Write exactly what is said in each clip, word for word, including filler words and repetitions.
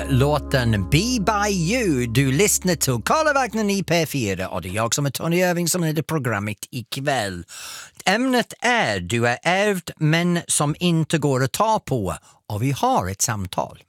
låten Be By You. Du lyssnar till Karlavagnen i P fyra och det är jag som är Tony Irving som är det programmet ikväll. Ämnet är du är ärvd men som inte går att ta på och vi har ett samtal.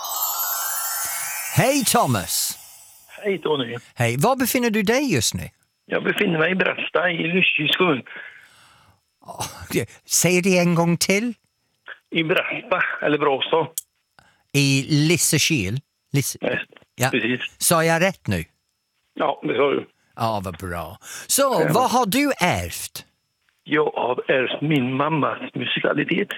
Hej Thomas! Hej Tony. Hej, var befinner du dig just nu? Jag befinner mig i Brasta i Lysekils kommun. Oh, säg det en gång till. I Brasta, eller Brasa. I Lysekil? Lys- Nej, ja. precis. Sa jag rätt nu? Ja, det har du. Ja, vad bra. Så, ja. Vad har du ärvt? Jag har ärvt min mammas musikalitet.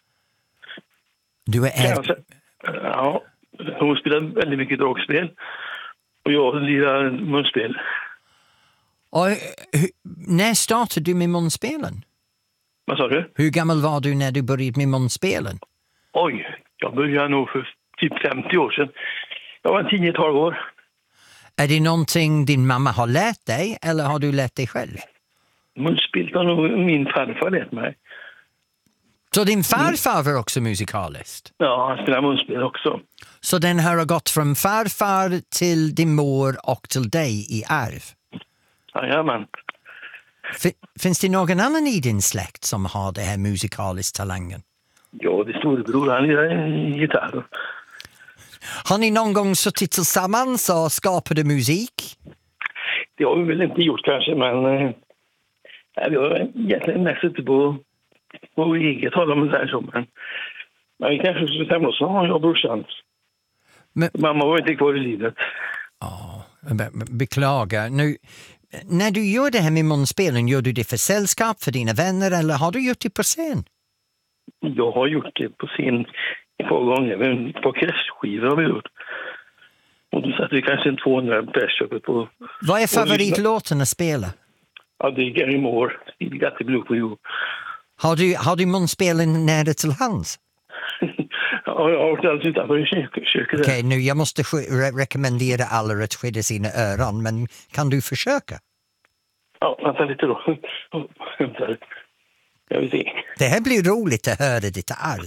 Du har ärvt... Ja, hon spelar väldigt mycket dragspel. Och jag lirar munspel. Och, hur, när startade du med munspelen? Vad sa du? Hur gammal var du när du började med munspelen? Oj, jag började nog för typ femtio år sedan. Jag var tio tolv år. Är det någonting din mamma har lärt dig eller har du lärt dig själv? Munspel har nog min farfar lärt mig. Så din farfar var också musikalist? Ja, han spelar munspel också. Så den har gått från farfar till din mor och till dig i arv? Jajamän. F- finns det någon annan i din släkt som har det här musikalisk talangen? Ja, det är storebror. Han lirar gitarr. Har ni någon gång suttit tillsammans och skapade musik? Det har vi väl inte gjort kanske, men eh, vi har egentligen mest ute på, på eget håll om det här som. Men, men vi kanske skulle stämma oss, ja, jag och brorsan. Men, mamma var inte kvar i livet. Ja, be- beklagar. Nu, när du gör det här med munspelen, gör du det för sällskap, för dina vänner eller har du gjort det på scen? Jag har gjort det på scen ett par gånger, men på kräftskivor har vi gjort. Och då satt vi kanske en tvåhundra pers uppe på... Vad är favoritlåten att spela? Ja, det är Gary Moore, Still Got the Blue for You. Har du, har du munspelen nära till hands? Ja, jag har varit alldeles utanför kök, köket. Okej, okay, nu jag måste sk- re- rekommendera alla att skydda sina öron, men kan du försöka? Ja, vänta lite då. Vänta. Jag vill se. Det här blir roligt att höra ditt arv.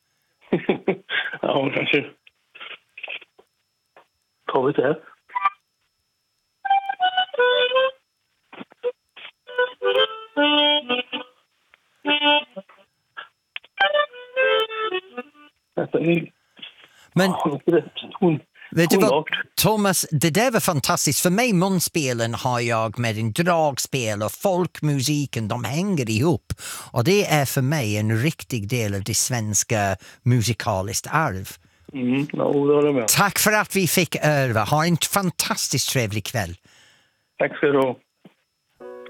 Ja, kanske. Tar vi det här. Men vet du vad, Thomas, det där var fantastiskt. För mig munspelen har jag med en dragspel och folkmusiken, de hänger ihop. Och det är för mig en riktig del av det svenska musikaliskt arv. Mm, ja, det håller jag med. Tack för att vi fick öva. Ha en fantastiskt trevlig kväll. Tack ska du ha.